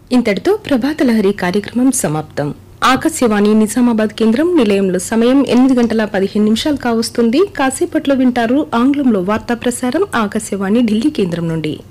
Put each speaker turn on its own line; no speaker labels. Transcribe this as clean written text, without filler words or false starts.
ఇంతటితో ప్రభాతలహరి కార్యక్రమం సమాప్తం. ఆకాశవాణి నిజామాబాద్ కేంద్రం నిలయంలో సమయం 8:15 కావస్తుంది. కాసేపట్లో వింటారు ఆంగ్లంలో వార్తా ప్రసారం ఆకాశవాణి ఢిల్లీ కేంద్రం నుండి.